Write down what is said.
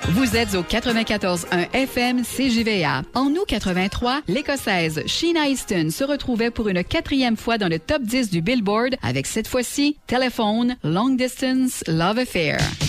Vous êtes au 94.1 FM CJVA. En août 83, l'Écossaise Sheena Easton se retrouvait pour une 4e fois dans le top 10 du Billboard avec cette fois-ci Telephone Long Distance Love Affair.